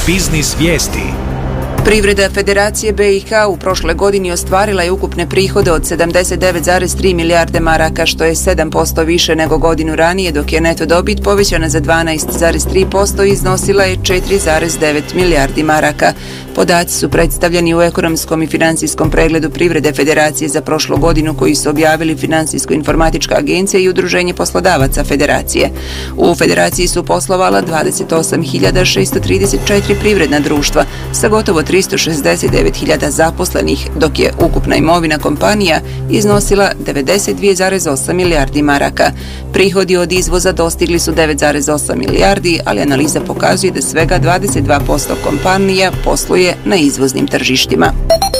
Biznis vijesti. Privreda Federacije BiH u prošle godini ostvarila je ukupne prihode od 79,3 milijarde maraka, što je 7% više nego godinu ranije, dok je neto dobit povećana za 12,3% i iznosila je 4,9 milijardi maraka. Podaci su predstavljeni u ekonomskom i financijskom pregledu privrede Federacije za prošlu godinu koji su objavili Financijsko-informatička agencija i Udruženje poslodavaca Federacije. U Federaciji su poslovala 28.634 privredna društva sa gotovo 369.000 zaposlenih, dok je ukupna imovina kompanija iznosila 92,8 milijardi maraka. Prihodi od izvoza dostigli su 9,8 milijardi, ali analiza pokazuje da svega 22% kompanija posluje na izvoznim tržištima.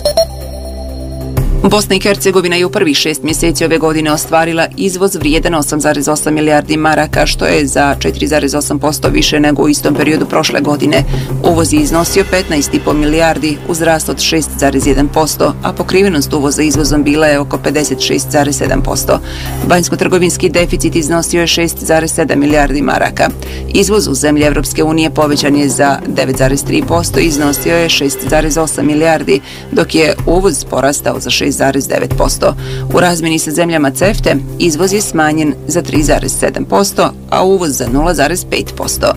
Bosna i Hercegovina je u prvih 6 mjeseci ove godine ostvarila izvoz vrijedan 8,8 milijardi maraka, što je za 4,8% više nego u istom periodu prošle godine. Uvoz je iznosio 15,5 milijardi uz rast od 6,1%, a pokrivenost uvoza izvozom bila je oko 56,7%. Vanjsko-trgovinski deficit iznosio je 6,7 milijardi maraka. Izvoz u zemlje Evropske unije povećan je za 9,3% i iznosio je 6,8 milijardi, dok je uvoz porastao za 6,9%. U razmjeni sa zemljama CEFTA izvoz je smanjen za 3,7%, a uvoz za 0,5%.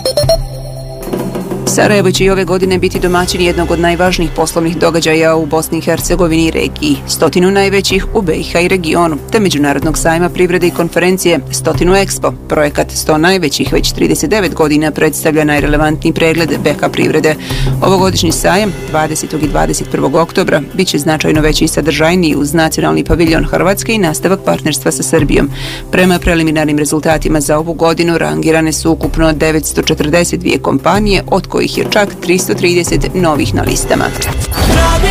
Sarajevo će i ove godine biti domaćin jednog od najvažnijih poslovnih događaja u Bosni i Hercegovini i regiji, 100 najvećih u BiH i regionu, te međunarodnog sajma privrede i konferencije 100 Expo. Projekat 100 najvećih već 39 godina predstavlja najrelevantniji pregled BiH privrede. Ovogodišnji sajam 20. i 21. oktobra bit će značajno veći i sadržajniji uz nacionalni paviljon Hrvatske i nastavak partnerstva sa Srbijom. Prema preliminarnim rezultatima za ovu godinu rangirane su ukupno 942 kompanije, od kojih je čak 330 novih na listama.